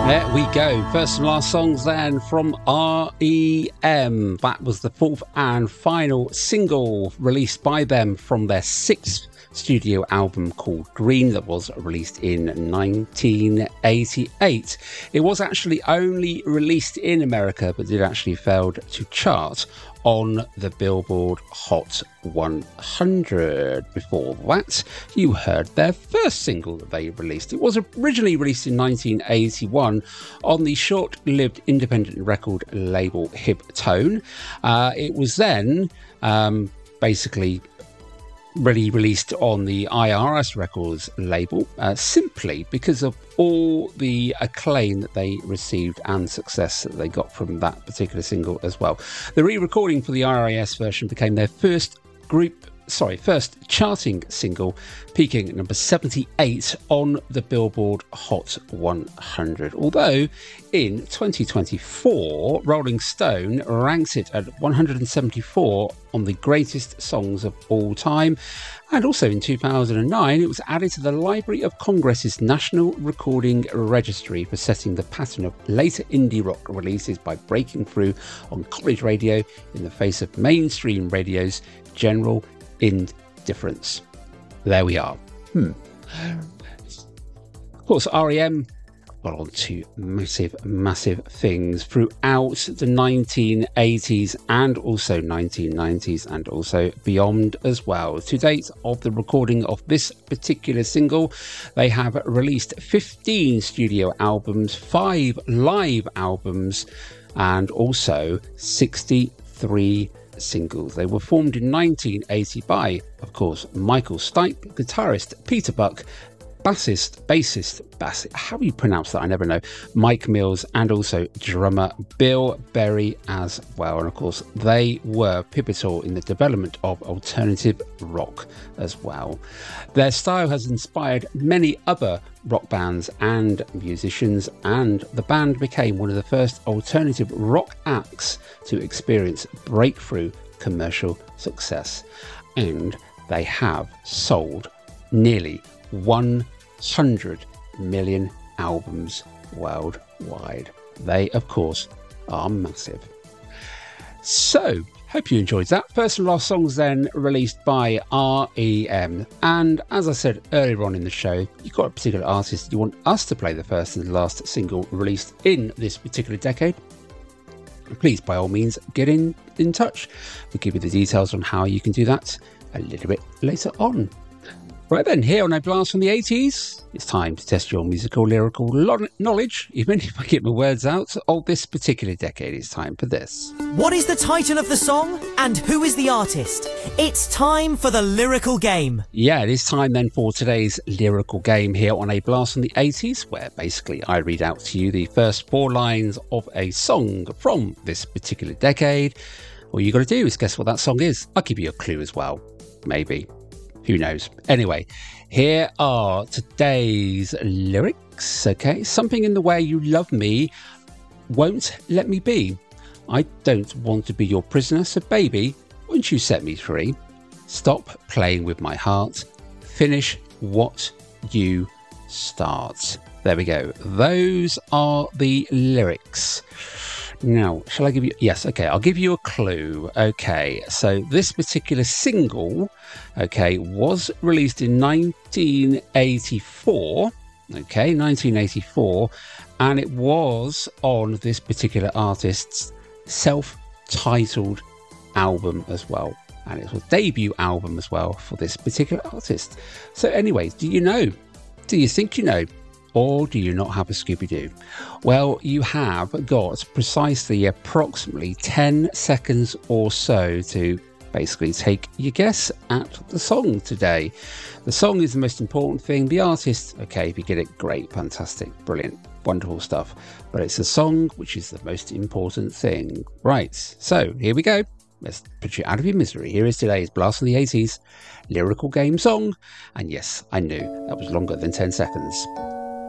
There we go. First and last songs then from REM. That was the fourth and final single released by them from their sixth studio album called Green that was released in 1988. It was actually only released in America but did actually fail to chart on the Billboard Hot 100. Before that, you heard their first single that they released. It was originally released in 1981 on the short-lived independent record label Hip Tone. It was then basically really released on the IRS Records label simply because of all the acclaim that they received and success that they got from that particular single as well. The re-recording for the IRS version became their first charting single, peaking at number 78 on the Billboard Hot 100. Although in 2024, Rolling Stone ranks it at 174 on the greatest songs of all time. And also in 2009, it was added to the Library of Congress's National Recording Registry for setting the pattern of later indie rock releases by breaking through on college radio in the face of mainstream radio's general indifference. There we are. Of course, REM got on to massive things throughout the 1980s and also 1990s and also beyond as well. To date of the recording of this particular single, they have released 15 studio albums, 5 live albums, and also 63 singles. They were formed in 1980 by, of course, Michael Stipe, guitarist Peter Buck, bassist, how do you pronounce that? I never know, Mike Mills, and also drummer Bill Berry as well. And of course, they were pivotal in the development of alternative rock as well. Their style has inspired many other rock bands and musicians, and the band became one of the first alternative rock acts to experience breakthrough commercial success. And they have sold nearly 100 million albums worldwide. They, of course, are massive. So, hope you enjoyed that. First and last songs then released by REM. And as I said earlier on in the show, you've got a particular artist you want us to play the first and last single released in this particular decade. Please, by all means, get in touch. We'll give you the details on how you can do that a little bit later on. Right then, here on A Blast from the 80s, it's time to test your musical lyrical knowledge, even if I get my words out, of this particular decade. It's time for this. What is the title of the song and who is the artist? It's time for the lyrical game. Yeah, it is time then for today's lyrical game here on A Blast from the 80s, where basically I read out to you the first 4 lines of a song from this particular decade. All you got to do is guess what that song is. I'll give you a clue as well, maybe. Who knows? Anyway, here are today's lyrics, okay? Something in the way you love me won't let me be. I don't want to be your prisoner, so baby, won't you set me free? Stop playing with my heart. Finish what you start. There we go. Those are the lyrics. Now, shall I give you... Yes, okay, I'll give you a clue. Okay, so this particular single, okay, was released in 1984. Okay, 1984. And it was on this particular artist's self-titled album as well. And it was a debut album as well for this particular artist. So anyway, do you know? Do you think you know? Or do you not have a Scooby-Doo? Well, you have got precisely approximately 10 seconds or so to basically take your guess at the song today. The song is the most important thing. The artist, okay, if you get it, great, fantastic, brilliant, wonderful stuff. But it's the song which is the most important thing. Right, so here we go. Let's put you out of your misery. Here is today's Blast from the 80s lyrical game song. And yes, I knew that was longer than 10 seconds.